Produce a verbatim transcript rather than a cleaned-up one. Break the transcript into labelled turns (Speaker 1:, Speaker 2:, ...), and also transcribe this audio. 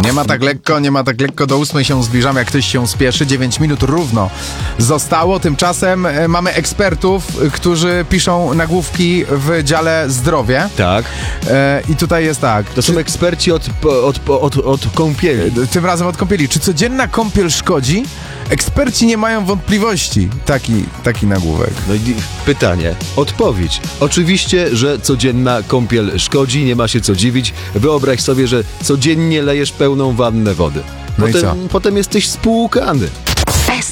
Speaker 1: Nie ma tak lekko, nie ma tak lekko. Do ósmej się zbliżamy, jak ktoś się spieszy. dziewięć minut równo zostało. Tymczasem e, mamy ekspertów, którzy piszą nagłówki w dziale zdrowie.
Speaker 2: Tak.
Speaker 1: E, I tutaj jest tak.
Speaker 2: To są
Speaker 1: Czy,
Speaker 2: eksperci od, od, od, od kąpieli.
Speaker 1: tym razem od kąpieli. Czy codzienna kąpiel szkodzi? Eksperci nie mają wątpliwości. Taki, taki nagłówek.
Speaker 2: No i pytanie, odpowiedź. Oczywiście, że codzienna kąpiel szkodzi, nie ma się co dziwić. Wyobraź sobie, że codziennie lejesz pełną wannę wody.
Speaker 1: No i
Speaker 2: Potem,
Speaker 1: co?
Speaker 2: potem jesteś spłukany.